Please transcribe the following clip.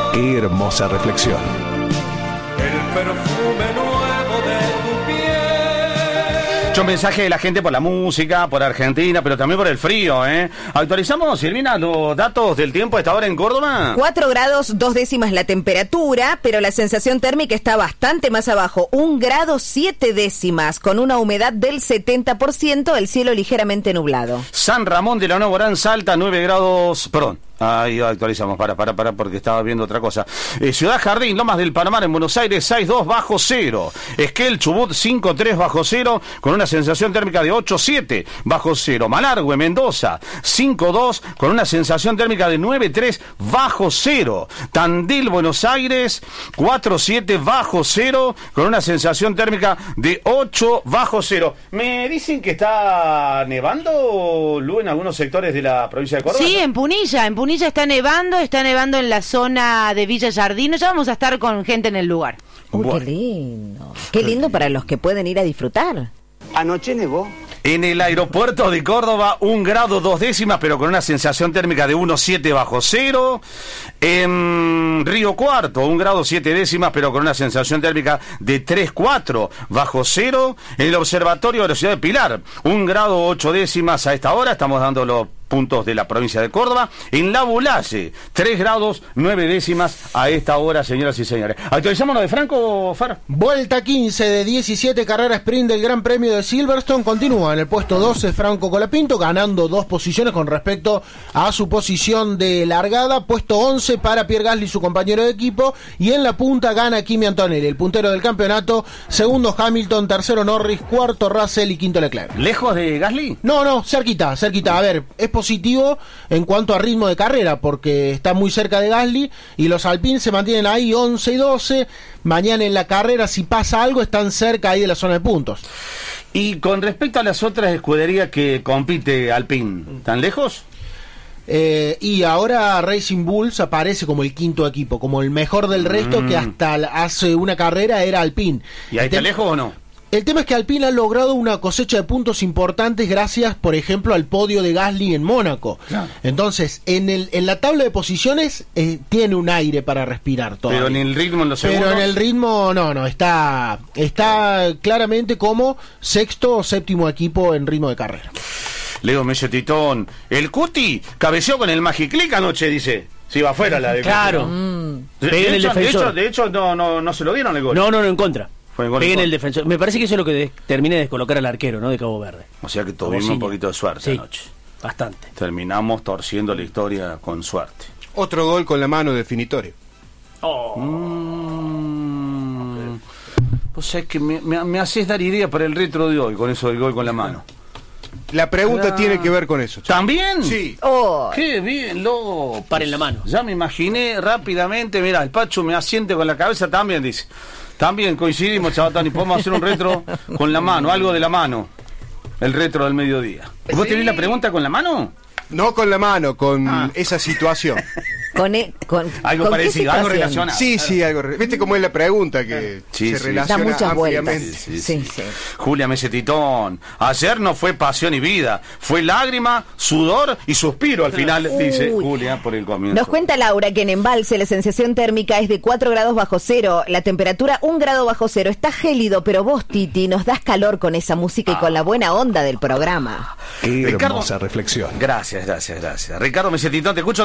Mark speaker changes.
Speaker 1: Qué hermosa reflexión.
Speaker 2: El perfume nuevo de tu piel.
Speaker 3: Mucho mensaje de la gente por la música, por Argentina, pero también por el frío, ¿eh? Actualizamos, Silvina, los datos del tiempo a esta hora en Córdoba.
Speaker 4: 4 grados 2 décimas la temperatura, pero la sensación térmica está bastante más abajo. 1 grado 7 décimas, con una humedad del 70%, el cielo ligeramente nublado.
Speaker 3: San Ramón de la Nueva Orán, Salta, 9 grados... Perdón. Ahí actualizamos, para, porque estaba viendo otra cosa. Ciudad Jardín, Lomas del Palomar en Buenos Aires, 6.2 bajo cero. Esquel, Chubut, 5.3 bajo cero, con una sensación térmica de 8.7 bajo cero. Malargüe, Mendoza, 5.2 con una sensación térmica de 9.3 bajo cero. Tandil, Buenos Aires, 4.7 bajo cero, con una sensación térmica de 8 bajo cero. Me dicen que está nevando, Lu, en algunos sectores de la provincia de Córdoba.
Speaker 5: Sí, en Punilla está nevando en la zona de Villa Jardino. Ya vamos a estar con gente en el lugar.
Speaker 4: Uy, bueno. Qué lindo para los que pueden ir a disfrutar.
Speaker 6: Anoche nevó.
Speaker 3: En el aeropuerto de Córdoba, 1 grado 2 décimas, pero con una sensación térmica de 1.7 bajo cero. En Río Cuarto, 1 grado 7 décimas, pero con una sensación térmica de 3.4 bajo cero. En el observatorio de la ciudad de Pilar, 1 grado 8 décimas a esta hora. Estamos dando los puntos de la provincia de Córdoba. En La Bulalle, 3 grados 9 décimas a esta hora, señoras y señores. ¿Actualizamos lo de Franco, Far?
Speaker 7: Vuelta 15 de 17 carreras sprint del Gran Premio de Silverstone. Continúa en el puesto 12 Franco Colapinto, ganando 2 posiciones con respecto a su posición de largada. Puesto 11 para Pierre Gasly, su compañero de equipo. Y en la punta gana Kimi Antonelli, el puntero del campeonato. Segundo Hamilton, tercero Norris, cuarto Russell y quinto Leclerc.
Speaker 3: ¿Lejos de Gasly?
Speaker 7: No, cerquita. A ver, es positivo en cuanto a ritmo de carrera, porque está muy cerca de Gasly y los Alpine se mantienen ahí 11 y 12. Mañana en la carrera, si pasa algo, están cerca ahí de la zona de puntos.
Speaker 3: Y con respecto a las otras escuderías que compite Alpine, ¿tan lejos?
Speaker 7: Y ahora Racing Bulls aparece como el quinto equipo, como el mejor del resto, que hasta hace una carrera era Alpine.
Speaker 3: ¿Y ahí está lejos o no?
Speaker 7: El tema es que Alpine ha logrado una cosecha de puntos importantes gracias, por ejemplo, al podio de Gasly en Mónaco. Claro. Entonces, en la tabla de posiciones tiene un aire para respirar todavía.
Speaker 3: Pero en el ritmo, en los segundos.
Speaker 7: Pero en el ritmo, no, está claramente como sexto o séptimo equipo en ritmo de carrera.
Speaker 3: Leo Messi Titón, el Cuti cabeció con el Magiclick anoche, dice. Si va afuera la de
Speaker 8: Claro.
Speaker 3: De hecho, no se lo dieron el gol.
Speaker 8: No, en contra. Peguen el defensor. Me parece que eso es lo que termina de descolocar al arquero, ¿no? De Cabo Verde.
Speaker 3: O sea que tuvimos un poquito de suerte anoche.
Speaker 8: Bastante.
Speaker 3: Terminamos torciendo la historia con suerte.
Speaker 9: Otro gol con la mano definitorio.
Speaker 3: O sea, es que me haces dar idea para el retro de hoy con eso del gol con la mano.
Speaker 9: La pregunta tiene que ver con eso.
Speaker 3: ¿También?
Speaker 9: Sí.
Speaker 3: Qué bien, loco.
Speaker 8: Paren la mano.
Speaker 3: Ya me imaginé rápidamente, mira, el Pacho me asiente con la cabeza también, dice. También coincidimos, Chabatán, y podemos hacer un retro con la mano, algo de la mano. El retro del mediodía. ¿Vos tenés la pregunta con la mano?
Speaker 9: No con la mano, con esa situación.
Speaker 3: Algo parecido, algo relacionado.
Speaker 9: Sí, algo. ¿Viste cómo es la pregunta que se relaciona
Speaker 4: da muchas
Speaker 9: ampliamente?
Speaker 4: Sí.
Speaker 3: Julia Messi Titón, ayer no fue pasión y vida, fue lágrima, sudor y suspiro al final, dice Julia por el comienzo.
Speaker 4: Nos cuenta Laura que en Embalse la sensación térmica es de 4 grados bajo cero, la temperatura 1 grado bajo cero. Está gélido, pero vos, Titi, nos das calor con esa música y con la buena onda del programa.
Speaker 1: Qué hermosa reflexión.
Speaker 3: Gracias. Ricardo Messi Titón, te escucho